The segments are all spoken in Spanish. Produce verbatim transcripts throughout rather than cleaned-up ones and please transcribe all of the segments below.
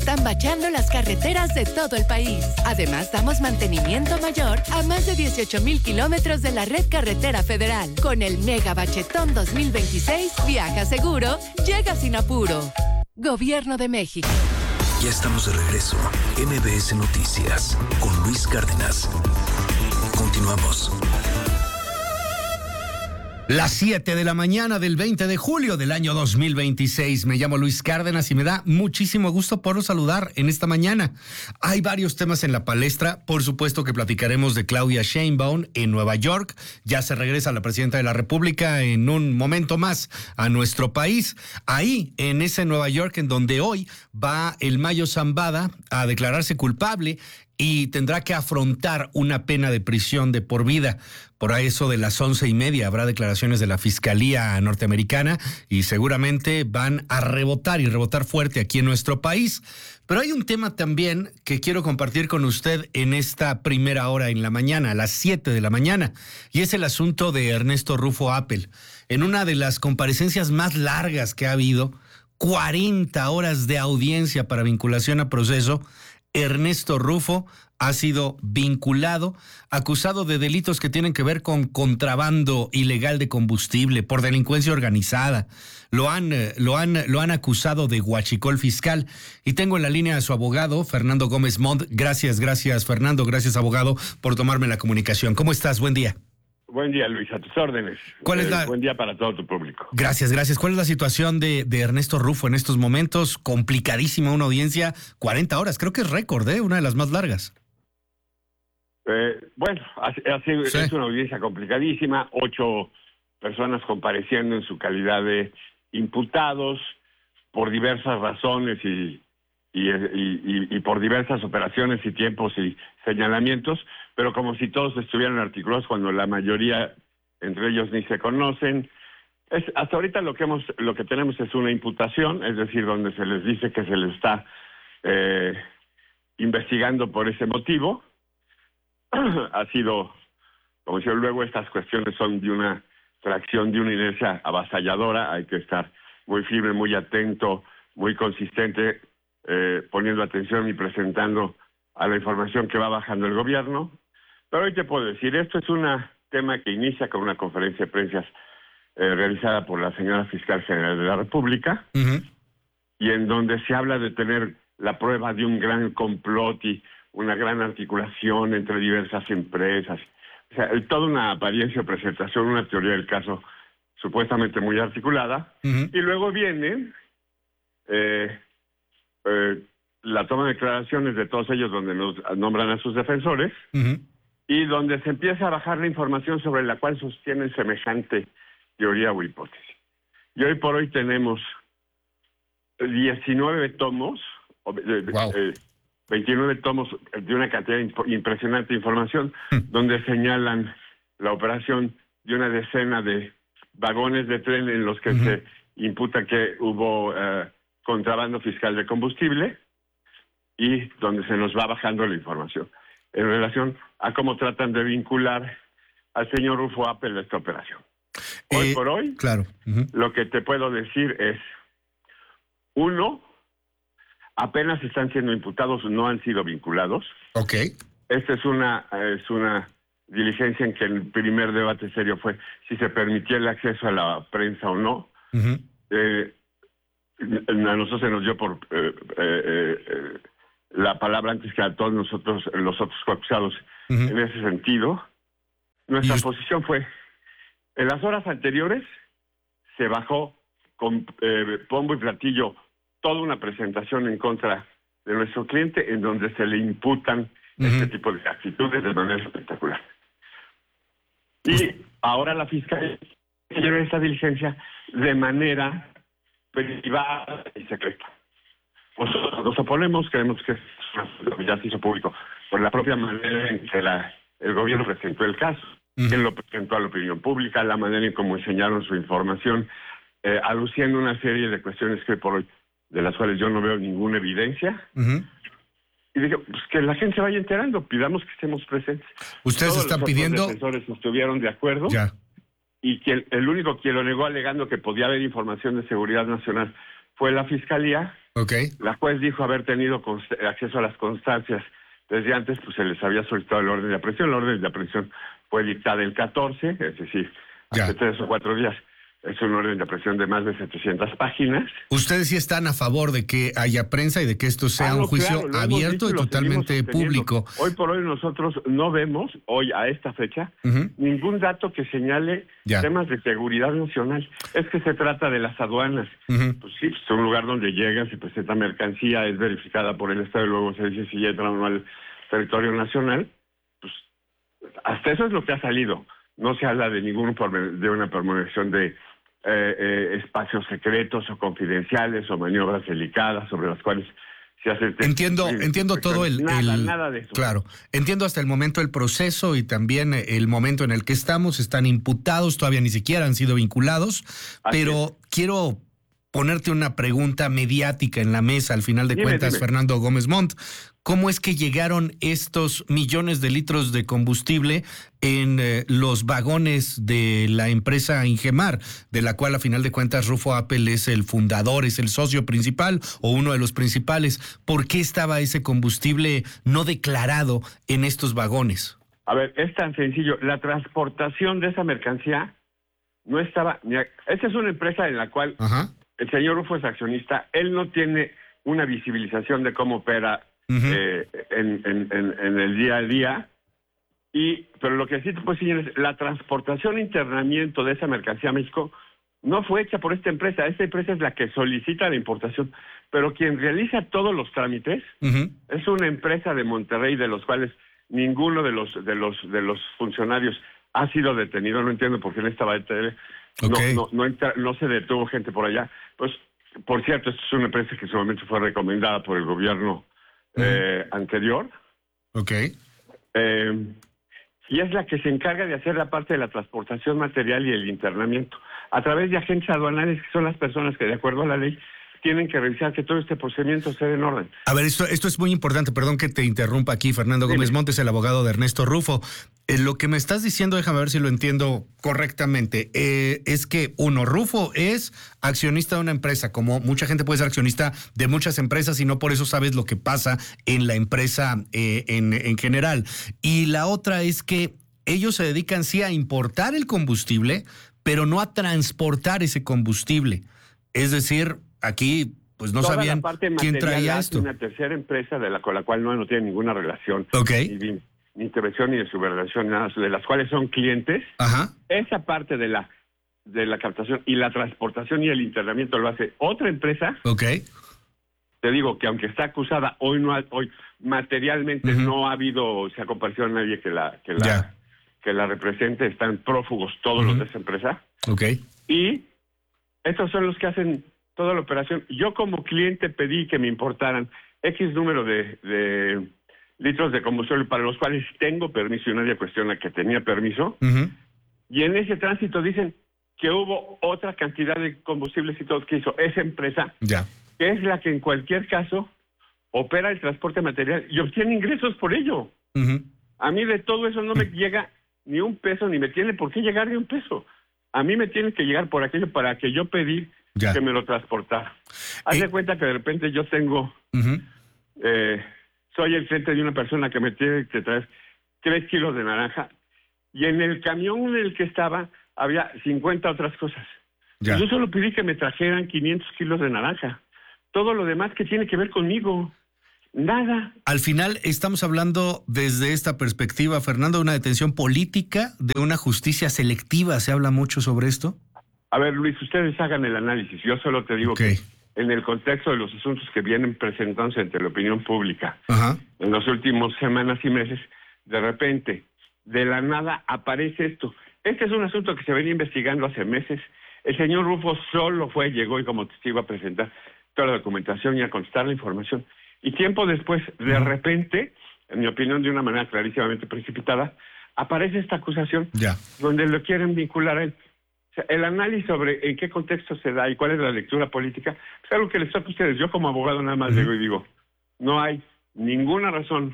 están bachando las carreteras de todo el país. Además, damos mantenimiento mayor a más de dieciocho mil kilómetros de la red carretera federal. Con el Mega Bachetón dos mil veintiséis, viaja seguro, llega sin apuro. Gobierno de México. Ya estamos de regreso. M B S Noticias con Luis Cárdenas. Continuamos. Las siete de la mañana del veinte de julio del año dos mil veintiséis. Me llamo Luis Cárdenas y me da muchísimo gusto poderlos saludar en esta mañana. Hay varios temas en la palestra. Por supuesto que platicaremos de Claudia Sheinbaum en Nueva York. Ya se regresa la presidenta de la República en un momento más a nuestro país. Ahí, en ese Nueva York, en donde hoy va el Mayo Zambada a declararse culpable y tendrá que afrontar una pena de prisión de por vida. Por eso de las once y media habrá declaraciones de la Fiscalía norteamericana y seguramente van a rebotar y rebotar fuerte aquí en nuestro país. Pero hay un tema también que quiero compartir con usted en esta primera hora en la mañana, a las siete de la mañana, y es el asunto de Ernesto Rufo Appel. En una de las comparecencias más largas que ha habido, cuarenta horas de audiencia para vinculación a proceso, Ernesto Rufo ha sido vinculado, acusado de delitos que tienen que ver con contrabando ilegal de combustible, por delincuencia organizada. Lo han, lo han, lo han acusado de huachicol fiscal. Y tengo en la línea a su abogado, Fernando Gómez Montt. Gracias, gracias, Fernando. Gracias, abogado, por tomarme la comunicación. ¿Cómo estás? Buen día. Buen día, Luis, a tus órdenes. ¿Cuál es la... eh, buen día para todo tu público. Gracias, gracias. ¿Cuál es la situación de, de Ernesto Rufo en estos momentos? Complicadísima una audiencia, cuarenta horas, creo que es récord, ¿eh? Una de las más largas. Eh, bueno, así, así Sí. es una audiencia complicadísima, ocho personas compareciendo en su calidad de imputados por diversas razones y, y, y, y, y por diversas operaciones y tiempos y señalamientos, pero como si todos estuvieran articulados cuando la mayoría entre ellos ni se conocen. Es, hasta ahorita lo que hemos, lo que tenemos es una imputación, es decir, donde se les dice que se les está eh, investigando por ese motivo. Ha sido, como decía, luego estas cuestiones son de una tracción, de una inercia avasalladora. Hay que estar muy firme, muy atento, muy consistente, eh, poniendo atención y presentando a la información que va bajando el gobierno. Pero hoy te puedo decir, esto es un tema que inicia con una conferencia de prensa eh, realizada por la señora Fiscal General de la República, uh-huh. y en donde se habla de tener la prueba de un gran complot y una gran articulación entre diversas empresas. O sea, toda una apariencia, presentación, una teoría del caso supuestamente muy articulada. Uh-huh. Y luego viene eh, eh, la toma de declaraciones de todos ellos donde nos nombran a sus defensores, uh-huh. y donde se empieza a bajar la información sobre la cual sostienen semejante teoría o hipótesis. Y hoy por hoy tenemos diecinueve tomos, wow. eh, veintinueve tomos de una cantidad impresionante de información, hmm. donde señalan la operación de una decena de vagones de tren en los que uh-huh. se imputa que hubo uh, contrabando fiscal de combustible, y donde se nos va bajando la información en relación a cómo tratan de vincular al señor Rufo Appel a esta operación. Hoy eh, por hoy, claro. Uh-huh. lo que te puedo decir es, uno, apenas están siendo imputados, no han sido vinculados. Okay. Esta es una es una diligencia en que el primer debate serio fue si se permitía el acceso a la prensa o no. Uh-huh. Eh, a nosotros se nos dio por eh, eh, eh, la palabra antes que a todos nosotros, los otros acusados, uh-huh. en ese sentido. Nuestra y... posición fue, en las horas anteriores se bajó con eh, pombo y platillo toda una presentación en contra de nuestro cliente en donde se le imputan uh-huh. este tipo de actitudes de manera espectacular. Y ahora la fiscalía lleva esta diligencia de manera privada y secreta. Nosotros nos oponemos, creemos que es lo que ya se hizo público por la propia manera en que la, el gobierno presentó el caso, uh-huh. quien lo presentó a la opinión pública, la manera en cómo enseñaron su información, eh, aluciendo una serie de cuestiones que por hoy de las cuales yo no veo ninguna evidencia. Uh-huh. Y dije, pues que la gente se vaya enterando, pidamos que estemos presentes. Ustedes Todos están los pidiendo... Los defensores estuvieron de acuerdo. Ya. Y que el, el único que lo negó alegando que podía haber información de seguridad nacional fue la fiscalía. Okay. La juez dijo haber tenido acceso a las constancias desde antes, pues se les había solicitado el orden de aprehensión. La orden de aprehensión fue dictada el catorce, es decir, ya. hace tres o cuatro días. Es un orden de aprehensión de más de setecientas páginas. Ustedes sí están a favor de que haya prensa y de que esto sea ah, no, un juicio claro, abierto y totalmente público. Hoy por hoy nosotros no vemos, hoy a esta fecha, uh-huh. ningún dato que señale ya. temas de seguridad nacional. Es que se trata de las aduanas. Uh-huh. Pues sí, es un lugar donde llega, se presenta mercancía, es verificada por el Estado y luego se dice si entra o no al territorio nacional. Pues hasta eso es lo que ha salido. No se habla de ningún de una promulgación de eh, eh, espacios secretos o confidenciales o maniobras delicadas sobre las cuales se hace... Entiendo, el, entiendo el, todo el... Nada, el, nada de eso. Claro, entiendo hasta el momento el proceso y también el momento en el que estamos. Están imputados, todavía ni siquiera han sido vinculados, Así pero es. quiero ponerte una pregunta mediática en la mesa, al final de dime, cuentas, dime. Fernando Gómez Montt. ¿Cómo es que llegaron estos millones de litros de combustible en eh, los vagones de la empresa Ingemar, de la cual a final de cuentas Rufo Appel es el fundador, es el socio principal o uno de los principales? ¿Por qué estaba ese combustible no declarado en estos vagones? A ver, es tan sencillo. La transportación de esa mercancía no estaba... Esta es una empresa en la cual Ajá. el señor Rufo es accionista. Él no tiene una visibilización de cómo opera Uh-huh. Eh, en, en, en, en el día a día, y pero lo que sí te puedo decir es la transportación e internamiento de esa mercancía a México no fue hecha por esta empresa. Esta empresa es la que solicita la importación, pero quien realiza todos los trámites uh-huh. es una empresa de Monterrey, de los cuales ninguno de los de los de los funcionarios ha sido detenido. No entiendo por qué en esta B T L okay. no, no, no, entra, no se detuvo gente por allá. Pues, por cierto, esta es una empresa que en su momento fue recomendada por el gobierno Eh, uh-huh. anterior. Ok. Eh, y es la que se encarga de hacer la parte de la transportación material y el internamiento a través de agentes aduanales, que son las personas que de acuerdo a la ley tienen que revisar que todo este procedimiento esté en orden. A ver, esto, esto es muy importante, perdón que te interrumpa aquí, Fernando Dime. Gómez Montt, el abogado de Ernesto Rufo. Eh, lo que me estás diciendo, déjame ver si lo entiendo correctamente, eh, es que uno, Rufo es accionista de una empresa, como mucha gente puede ser accionista de muchas empresas y no por eso sabes lo que pasa en la empresa eh, en, en general. Y la otra es que ellos se dedican sí a importar el combustible, pero no a transportar ese combustible. Es decir, aquí pues no Toda sabían quién traía esto. Una tercera empresa de la con la cual no, no tiene ninguna relación, okay. ni, ni intervención ni de subordinación, nada, de las cuales son clientes. Ajá. Esa parte de la de la captación y la transportación y el internamiento lo hace otra empresa. Okay. Te digo que aunque está acusada, hoy no ha, hoy materialmente uh-huh. no ha habido, se ha comparecido a nadie que la que la yeah. que la represente. Están prófugos todos uh-huh. los de esa empresa. Okay. Y estos son los que hacen toda la operación. Yo como cliente pedí que me importaran X número de, de litros de combustible para los cuales tengo permiso y nadie cuestiona que tenía permiso. Uh-huh. Y en ese tránsito dicen que hubo otra cantidad de combustibles y todo que hizo esa empresa, yeah. que es la que en cualquier caso opera el transporte material y obtiene ingresos por ello. Uh-huh. A mí de todo eso no me llega ni un peso, ni me tiene por qué llegar ni un peso. A mí me tiene que llegar por aquello para que yo pedí ya. que me lo transportara. Haz eh. de cuenta que de repente yo tengo, uh-huh. eh, soy el cliente de una persona que me tiene que traer tres kilos de naranja y en el camión en el que estaba había cincuenta otras cosas. Ya. Yo solo pedí que me trajeran quinientos kilos de naranja. Todo lo demás que tiene que ver conmigo, nada. Al final estamos hablando desde esta perspectiva, Fernando, de una detención política, de una justicia selectiva. ¿Se habla mucho sobre esto? A ver, Luis, ustedes hagan el análisis. Yo solo te digo okay. que en el contexto de los asuntos que vienen presentándose ante la opinión pública, Ajá. en las últimas semanas y meses, de repente, de la nada, aparece esto. Este es un asunto que se venía investigando hace meses. El señor Rufo solo fue, llegó y como testigo a presentar toda la documentación y a contestar la información. Y tiempo después, de uh-huh. repente, en mi opinión, de una manera clarísimamente precipitada, aparece esta acusación ya. donde lo quieren vincular a él. O sea, el análisis sobre en qué contexto se da y cuál es la lectura política, es algo que les toca a ustedes. Yo como abogado nada más uh-huh. digo y digo, no hay ninguna razón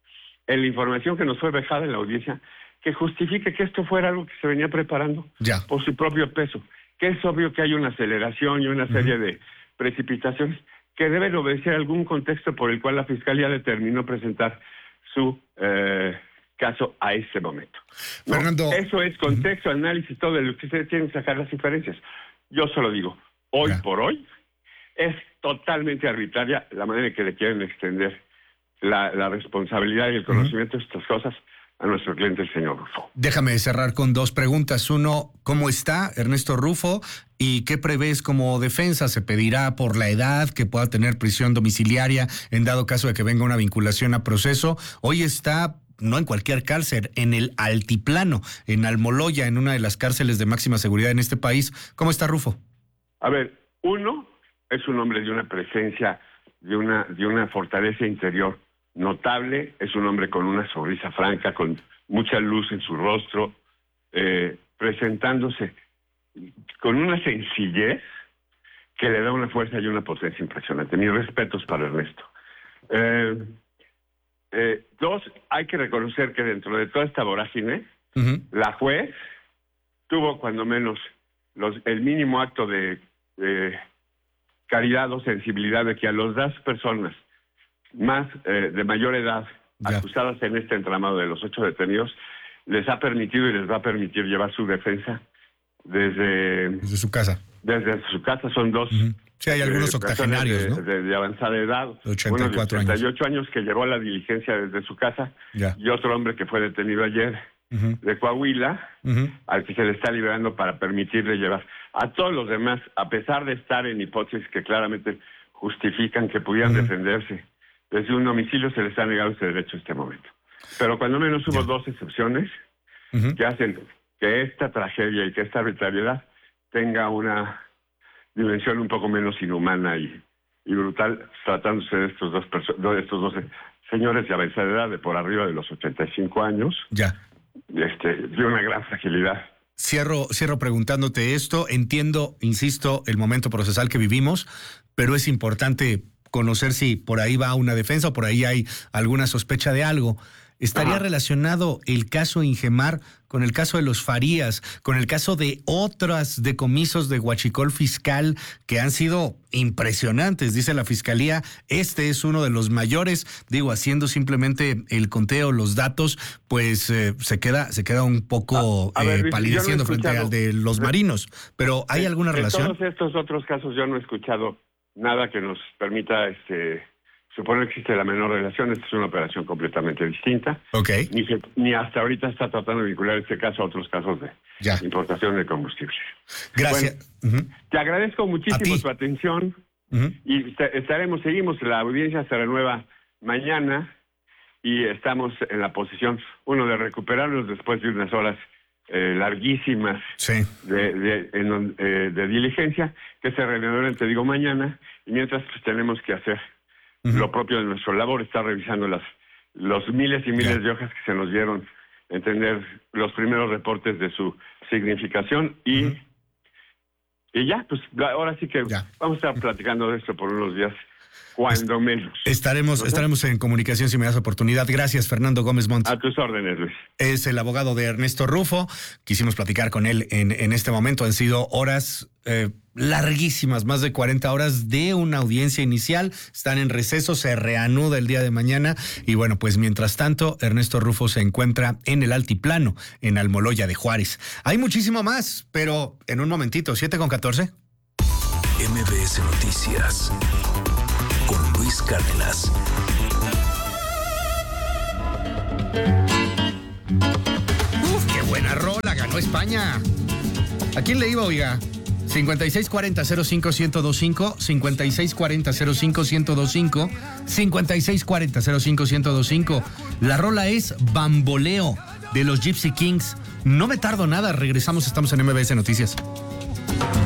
en la información que nos fue dejada en la audiencia que justifique que esto fuera algo que se venía preparando ya. por su propio peso. Que es obvio que hay una aceleración y una serie uh-huh. de precipitaciones que deben obedecer algún contexto por el cual la Fiscalía determinó presentar su eh, caso a este momento. ¿No? Fernando, eso es contexto, uh-huh. análisis, todo de lo que ustedes tienen que sacar las diferencias. Yo solo digo, hoy yeah. por hoy, es totalmente arbitraria la manera en que le quieren extender la, la responsabilidad y el conocimiento uh-huh. de estas cosas a nuestro cliente, el señor Rufo. Déjame cerrar con dos preguntas. Uno, ¿cómo está Ernesto Rufo? ¿Y qué prevés como defensa? ¿Se pedirá por la edad que pueda tener prisión domiciliaria en dado caso de que venga una vinculación a proceso? Hoy está, no en cualquier cárcel, en el Altiplano, en Almoloya, en una de las cárceles de máxima seguridad en este país. ¿Cómo está Rufo? A ver, uno, es un hombre de una presencia, de una, de una fortaleza interior notable, es un hombre con una sonrisa franca, con mucha luz en su rostro, eh, presentándose con una sencillez que le da una fuerza y una potencia impresionante. Mis respetos para Ernesto. Eh, eh, dos, hay que reconocer que dentro de toda esta vorágine, uh-huh. la juez tuvo cuando menos los, el mínimo acto de, de caridad o sensibilidad de que a las dos personas más eh, de mayor edad ya. acusadas en este entramado de los ocho detenidos, les ha permitido y les va a permitir llevar su defensa desde... Desde su casa. Desde su casa, son dos... Uh-huh. Sí, hay algunos eh, octogenarios, de, ¿no? De, de avanzada edad. ochenta y cuatro uno de treinta y ocho años. años que llevó la diligencia desde su casa, ya. y otro hombre que fue detenido ayer uh-huh. de Coahuila, uh-huh. al que se le está liberando para permitirle llevar. A todos los demás, a pesar de estar en hipótesis que claramente justifican que pudieran uh-huh. defenderse desde un domicilio, se les ha negado ese derecho en este momento. Pero cuando menos hubo yeah. dos excepciones uh-huh. que hacen que esta tragedia y que esta arbitrariedad tenga una dimensión un poco menos inhumana y, y brutal, tratándose de estos dos perso- de estos dos señores de avanzada edad, de por arriba de los ochenta y cinco años, ya. este, de una gran fragilidad. Cierro, cierro preguntándote esto. Entiendo, insisto, el momento procesal que vivimos, pero es importante conocer si por ahí va una defensa o por ahí hay alguna sospecha de algo. ¿Estaría Ajá. relacionado el caso Ingemar con el caso de los Farías, con el caso de otras decomisos de huachicol fiscal que han sido impresionantes? Dice la Fiscalía, este es uno de los mayores. Digo, haciendo simplemente el conteo, los datos, pues eh, se queda se queda un poco a, a ver, eh, palideciendo no frente al de los marinos. Pero ¿hay de, alguna de relación? En todos estos otros casos yo no he escuchado nada que nos permita este suponer que existe la menor relación. Esta es una operación completamente distinta. Okay. Ni, se, ni hasta ahorita está tratando de vincular este caso a otros casos de ya. importación de combustible. Gracias. Bueno, uh-huh. Te agradezco muchísimo tu atención uh-huh. y estaremos, seguimos, la audiencia se renueva mañana y estamos en la posición, uno, de recuperarnos después de unas horas eh, larguísimas sí. de, de, en, eh, de diligencia, que se reanudarán, te digo, mañana, y mientras pues, tenemos que hacer lo propio de nuestro labor, está revisando las los miles y miles yeah. de hojas que se nos dieron, entender los primeros reportes de su significación y, uh-huh. y ya, pues ahora sí que yeah. vamos a estar platicando de esto por unos días, cuando menos. Estaremos, ¿no? estaremos en comunicación si me das oportunidad. Gracias, Fernando Gómez Montt. A tus órdenes, Luis. Es el abogado de Ernesto Rufo. Quisimos platicar con él en, en este momento. Han sido horas eh, larguísimas, más de cuarenta horas de una audiencia inicial. Están en receso, se reanuda el día de mañana. Y bueno, pues mientras tanto, Ernesto Rufo se encuentra en el Altiplano, en Almoloya de Juárez. Hay muchísimo más, pero en un momentito, siete con catorce. M B S Noticias con Luis Cárdenas. Uf, qué buena rola, ganó España. ¿A quién le iba, oiga? cincuenta y seis cuarenta cero cinco ciento veinticinco, cincuenta y seis cuarenta cero cinco ciento veinticinco, cincuenta y seis cuarenta cero cinco ciento veinticinco. La rola es Bamboleo de los Gypsy Kings. No me tardo nada, regresamos, estamos en M B S Noticias.